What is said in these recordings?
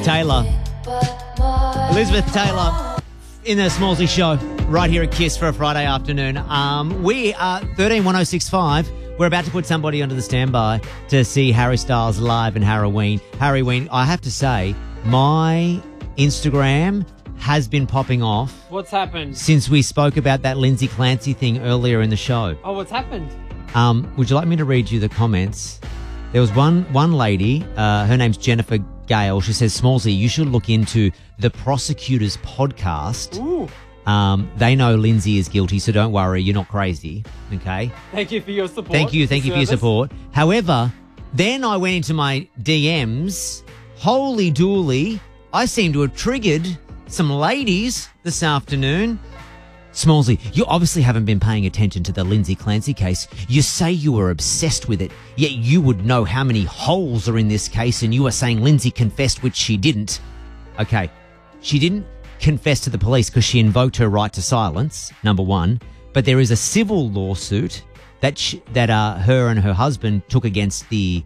Taylor. Elizabeth Taylor in the Smallsy Show right here at KISS for a Friday afternoon. We are 131065. We're about to put somebody onto the standby to see Harry Styles live in Halloween. Halloween, I have to say, my Instagram has been popping off. What's happened? Since we spoke about that Lindsay Clancy thing earlier in the show. Oh, what's happened? Would you like me to read you the comments? There was one lady, her name's Jennifer Gale. She says, Smallsy, you should look into the Prosecutor's podcast. Ooh. They know Lindsay is guilty, so don't worry, you're not crazy, okay? Thank you for your support. Thank you for your support. However, then I went into my DMs. Holy dooly, I seem to have triggered some ladies this afternoon. Smallsy, you obviously haven't been paying attention to the Lindsay Clancy case. You say you were obsessed with it, yet you would know how many holes are in this case, and you are saying Lindsay confessed, which she didn't. Okay, she didn't confess to the police because she invoked her right to silence, number one. But there is a civil lawsuit that her and her husband took against the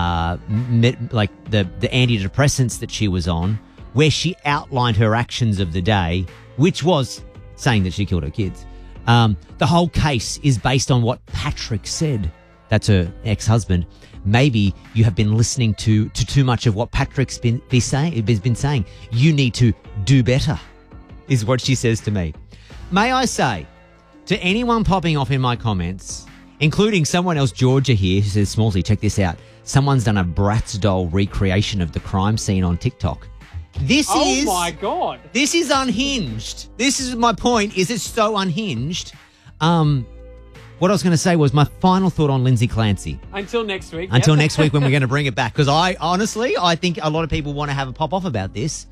antidepressants that she was on, where she outlined her actions of the day, which was saying that she killed her kids. The whole case is based on what Patrick said. That's her ex-husband. Maybe you have been listening to too much of what Patrick's been saying. You need to do better, is what she says to me. May I say to anyone popping off in my comments, including someone else, Georgia here, who says, Smallsy, check this out. Someone's done a Bratz doll recreation of the crime scene on TikTok. Oh my God. This is unhinged. This is my point, is it's so unhinged. What I was going to say was my final thought on Lindsay Clancy. Until next week. Until next week when we're going to bring it back. Because I think a lot of people want to have a pop-off about this.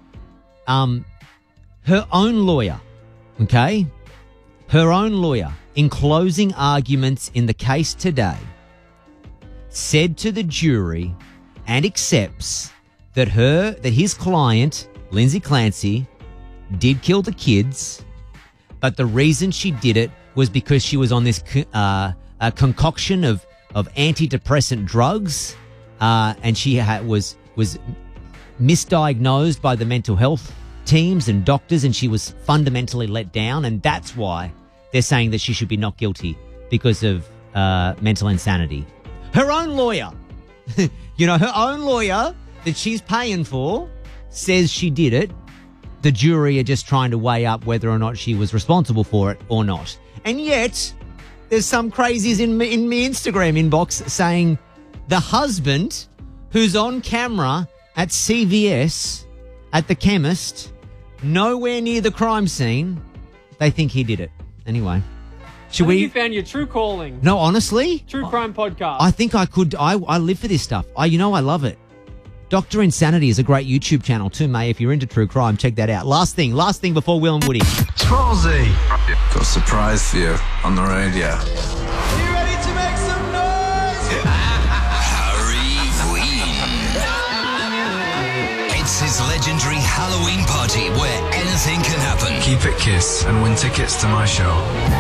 Her own lawyer, okay? Her own lawyer, in closing arguments in the case today, said to the jury and accepts that his client, Lindsay Clancy, did kill the kids, but the reason she did it was because she was on this concoction of antidepressant drugs, and she was misdiagnosed by the mental health teams and doctors, and she was fundamentally let down, and that's why they're saying that she should be not guilty because of mental insanity. Her own lawyer, her own lawyer that she's paying for says she did it. The jury are just trying to weigh up whether or not she was responsible for it or not. And yet, there's some crazies in my Instagram inbox saying the husband who's on camera at CVS, at the chemist, nowhere near the crime scene, they think he did it. Anyway. You found your true calling. No, honestly. True crime podcast. I think I could. I live for this stuff. I love it. Dr. Insanity is a great YouTube channel too, mate. If you're into true crime, check that out. Last thing before Will and Woody. Smallsy. Got a surprise for you on the radio. You ready to make some noise? Harry Queen. It's his legendary Halloween party where anything can happen. Keep it KISS and win tickets to my show.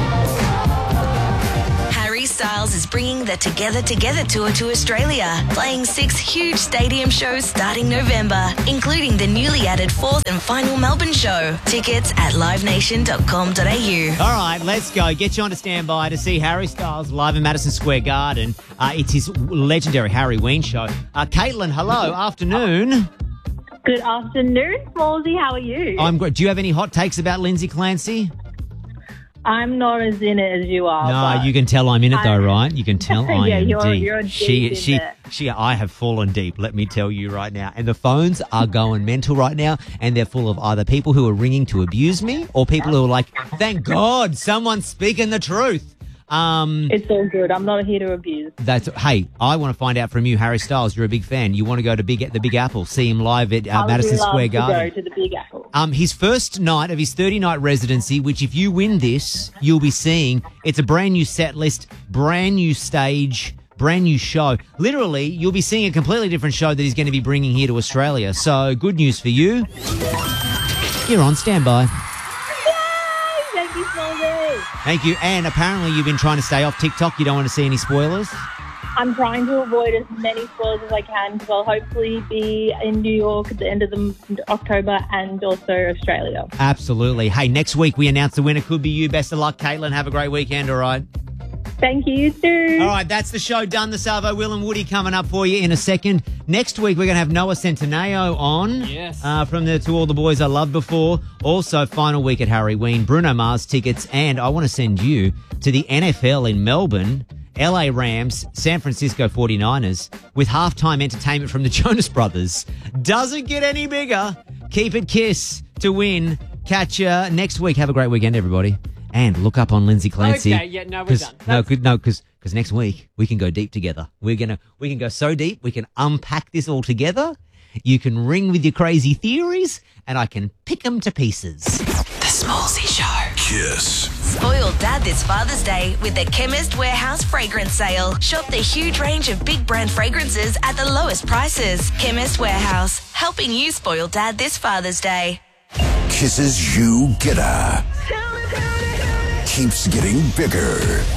Harry Styles is bringing the Together tour to Australia, playing 6 huge stadium shows starting November, including the newly added 4th and final Melbourne show. Tickets at liveNation.com.au. All right, let's go. Get you on a standby to see Harry Styles live in Madison Square Garden. It's his legendary Harry Ween show. Caitlin, hello. Afternoon. Good afternoon, Smallsy. How are you? I'm great. Do you have any hot takes about Lindsay Clancy? I'm not as in it as you are. No, you can tell I'm in it though, right? You can tell I am deep. You're deep in it. I have fallen deep, let me tell you right now. And the phones are going mental right now, and they're full of either people who are ringing to abuse me or people who are like, thank God someone's speaking the truth. It's all good. I'm not here to abuse. Hey, I want to find out from you, Harry Styles. You're a big fan. You want to go to the Big Apple, see him live at Madison Square Garden. I would love to go to the Big Apple. His first night of his 30-night residency, which if you win this, you'll be seeing. It's a brand new set list, brand new stage, brand new show. Literally, you'll be seeing a completely different show that he's going to be bringing here to Australia. So, good news for you. You're on standby. Thank you, Smallsy. Thank you. And apparently you've been trying to stay off TikTok. You don't want to see any spoilers? I'm trying to avoid as many spoilers as I can because I'll hopefully be in New York at the end of October and also Australia. Absolutely. Hey, next week we announce the winner. Could be you. Best of luck, Caitlin. Have a great weekend, all right? Thank you, you too. All right, that's the show done. The Salvo, Will and Woody coming up for you in a second. Next week, we're going to have Noah Centineo on. Yes. From the To All the Boys I Loved Before. Also, final week at Halloween, Bruno Mars tickets. And I want to send you to the NFL in Melbourne, LA Rams, San Francisco 49ers, with halftime entertainment from the Jonas Brothers. Doesn't get any bigger. Keep it Kiss to win. Catch you next week. Have a great weekend, everybody. And look up on Lindsay Clancy. Okay, yeah, no, we're done. Because next week we can go deep together. We can go so deep we can unpack this all together. You can ring with your crazy theories, and I can pick them to pieces. The Smallsy Show. Kiss. Spoil Dad this Father's Day with the Chemist Warehouse fragrance sale. Shop the huge range of big brand fragrances at the lowest prices. Chemist Warehouse, helping you spoil Dad this Father's Day. Kisses you getter. Keeps getting bigger.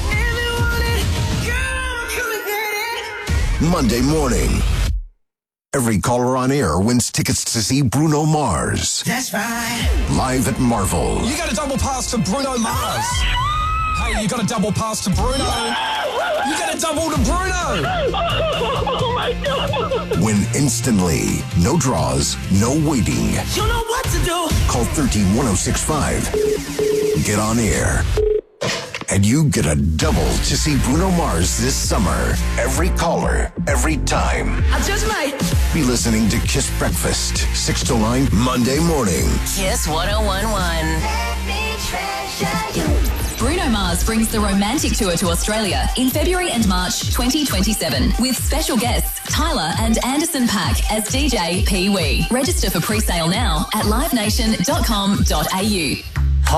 Monday morning. Every caller on air wins tickets to see Bruno Mars. That's right. Live at Marvel. You got a double pass to Bruno Mars. Hey, you got a double pass to Bruno. You got a double to Bruno. Oh, my God. Win instantly. No draws, no waiting. You know what to do. Call 13-1065. Get on air. And you get a double to see Bruno Mars this summer. Every caller, every time. I just might. Be listening to Kiss Breakfast, 6 to 9, Monday morning. Kiss 1011. Bruno Mars brings the Romantic Tour to Australia in February and March 2027 with special guests Tyler and Anderson .Paak as DJ Pee Wee. Register for pre-sale now at livenation.com.au.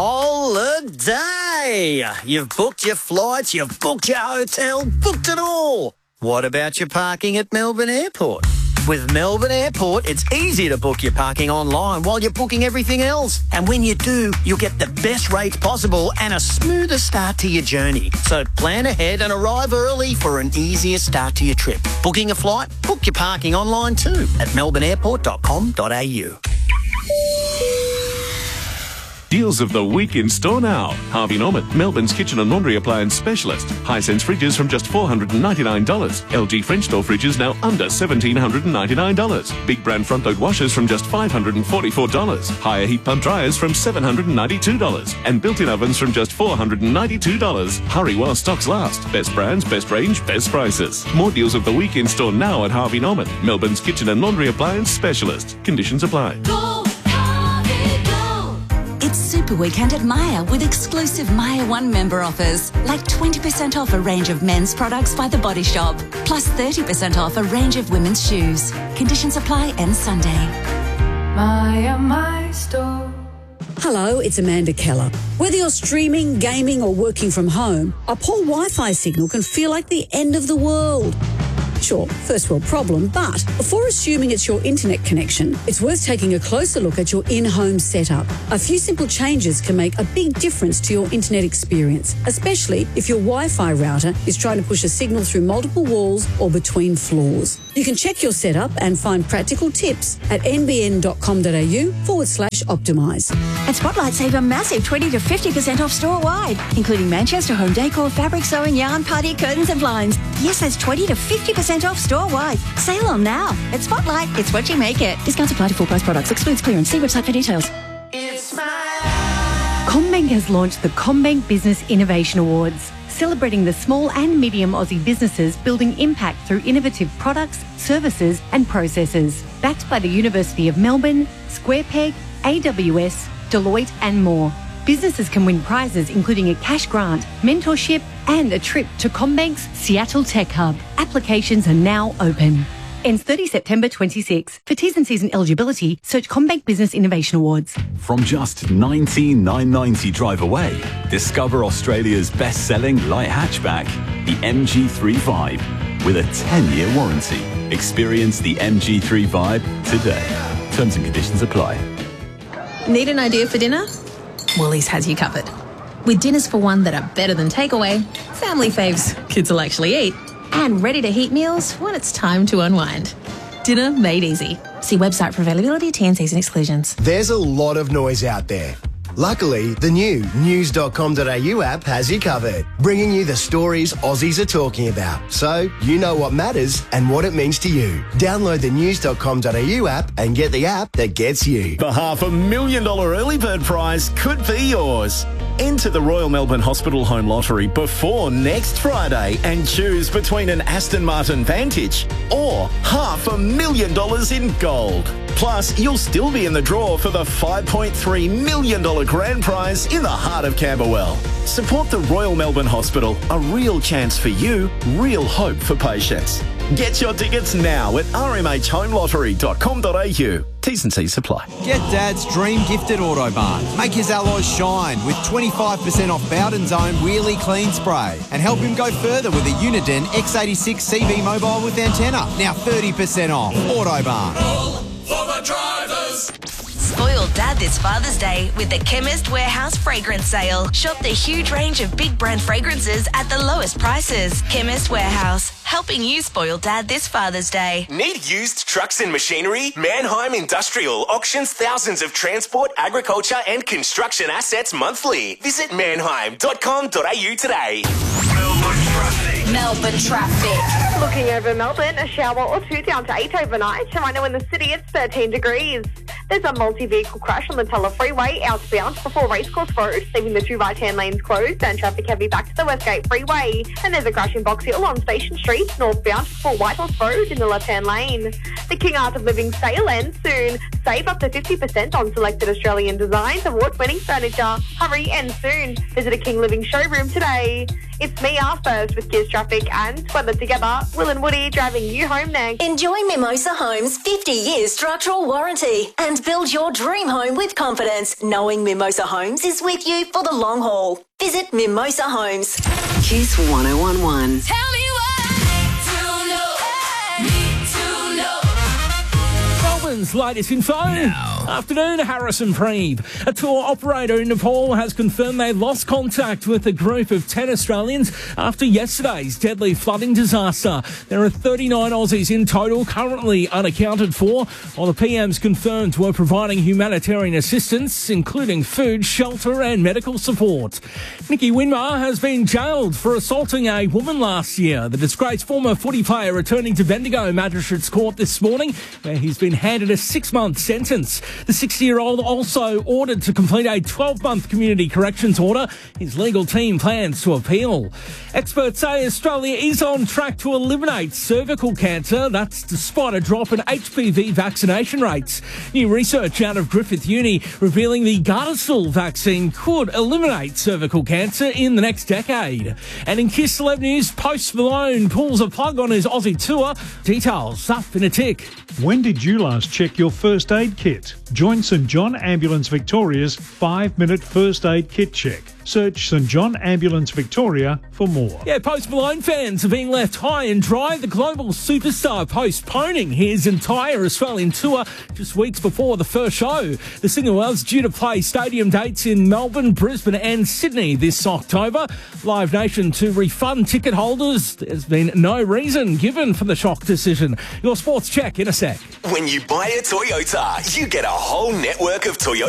Holiday! You've booked your flights, you've booked your hotel, booked it all. What about your parking at Melbourne Airport? With Melbourne Airport, it's easy to book your parking online while you're booking everything else. And when you do, you'll get the best rates possible and a smoother start to your journey. So plan ahead and arrive early for an easier start to your trip. Booking a flight? Book your parking online too at melbourneairport.com.au. Deals of the week in store now. Harvey Norman, Melbourne's kitchen and laundry appliance specialist. Hisense fridges from just $499. LG French door fridges now under $1,799. Big brand front load washers from just $544. Higher heat pump dryers from $792. And built-in ovens from just $492. Hurry while stocks last. Best brands, best range, best prices. More deals of the week in store now at Harvey Norman, Melbourne's kitchen and laundry appliance specialist. Conditions apply. It's Super Weekend at Myer with exclusive Myer One member offers, like 20% off a range of men's products by The Body Shop, plus 30% off a range of women's shoes. Conditions apply end Sunday. Myer, my store. Hello, it's Amanda Keller. Whether you're streaming, gaming or working from home, a poor Wi-Fi signal can feel like the end of the world. Sure, first world problem, but before assuming it's your internet connection, it's worth taking a closer look at your in-home setup. A few simple changes can make a big difference to your internet experience, especially if your Wi-Fi router is trying to push a signal through multiple walls or between floors. You can check your setup and find practical tips at nbn.com.au/optimise. At Spotlight, save a massive 20 to 50% off store-wide, including Manchester home decor, fabric sewing, yarn, party, curtains and blinds. Yes, that's 20 to 50% off store-wide. Sale on now. At Spotlight, it's what you make it. Discounts apply to full-price products. Excludes clearance. See website for details. CommBank has launched the CommBank Business Innovation Awards, celebrating the small and medium Aussie businesses building impact through innovative products, services and processes. Backed by the University of Melbourne, SquarePeg, AWS, Deloitte and more. Businesses can win prizes including a cash grant, mentorship and a trip to CommBank's Seattle Tech Hub. Applications are now open. Ends 30 September 26. For T's and C's and eligibility, search CommBank Business Innovation Awards. From just $19,990 drive away, discover Australia's best-selling light hatchback, the MG3 Vibe, with a 10-year warranty. Experience the MG3 Vibe today. Terms and conditions apply. Need an idea for dinner? Woolies has you covered. With dinners for one that are better than takeaway, family faves kids will actually eat, and ready-to-heat meals when it's time to unwind. Dinner made easy. See website for availability, T&Cs and exclusions. There's a lot of noise out there. Luckily, the new news.com.au app has you covered, bringing you the stories Aussies are talking about, so you know what matters and what it means to you. Download the news.com.au app and get the app that gets you. The $500,000 early bird prize could be yours. Enter the Royal Melbourne Hospital Home Lottery before next Friday and choose between an Aston Martin Vantage or $500,000 in gold. Plus, you'll still be in the draw for the $5.3 million grand prize in the heart of Camberwell. Support the Royal Melbourne Hospital. A real chance for you, real hope for patients. Get your tickets now at rmhhomelottery.com.au. T's and C's apply. Get Dad's dream gift at Autobarn. Make his alloys shine with 25% off Bowden's own Wheelie Clean Spray. And help him go further with a Uniden X86 CV mobile with antenna. Now 30% off. Autobarn. For the drivers. Spoil Dad this Father's Day with the Chemist Warehouse Fragrance Sale. Shop the huge range of big brand fragrances at the lowest prices. Chemist Warehouse, helping you spoil Dad this Father's Day. Need used trucks and machinery? Mannheim Industrial auctions thousands of transport, agriculture and construction assets monthly. Visit mannheim.com.au today. Melbourne traffic. Looking over Melbourne, a shower or two down to 8 overnight. And right now in the city, it's 13 degrees. There's a multi-vehicle crash on the Teller Freeway outbound before Racecourse Road, leaving the two right-hand lanes closed and traffic heavy back to the Westgate Freeway. And there's a crash in Box Hill on Station Street, northbound before Whitehorse Road in the left-hand lane. The King Art of Living sale ends soon. Save up to 50% on selected Australian designs, award-winning furniture. Hurry, end soon. Visit a King Living showroom today. It's me, First, with Gears Traffic and Weather Together. Will and Woody driving you home next. Enjoy Mimosa Homes' 50-year structural warranty and build your dream home with confidence, knowing Mimosa Homes is with you for the long haul. Visit Mimosa Homes. Kiss 1011. Tell me Melbourne's latest info. Now. Afternoon, Harrison Preeve. A tour operator in Nepal has confirmed they lost contact with a group of 10 Australians after yesterday's deadly flooding disaster. There are 39 Aussies in total currently unaccounted for, while the PM's confirmed were providing humanitarian assistance, including food, shelter and medical support. Nicky Winmar has been jailed for assaulting a woman last year. The disgraced former footy player returning to Bendigo Magistrates Court this morning, where he's been handed a 6-month sentence. The 60-year-old also ordered to complete a 12-month community corrections order. His legal team plans to appeal. Experts say Australia is on track to eliminate cervical cancer. That's despite a drop in HPV vaccination rates. New research out of Griffith Uni revealing the Gardasil vaccine could eliminate cervical cancer in the next decade. And in Kiss Celeb News, Post Malone pulls a plug on his Aussie tour. Details up in a tick. When did you last check your first aid kit? Join St John Ambulance Victoria's 5-minute first aid kit check. Search St John Ambulance Victoria for more. Yeah, Post Malone fans are being left high and dry. The global superstar postponing his entire Australian tour just weeks before the first show. The singer was due to play stadium dates in Melbourne, Brisbane and Sydney this October. Live Nation to refund ticket holders. There's been no reason given for the shock decision. Your sports check in a sec. When you buy a Toyota, you get a whole network of Toyota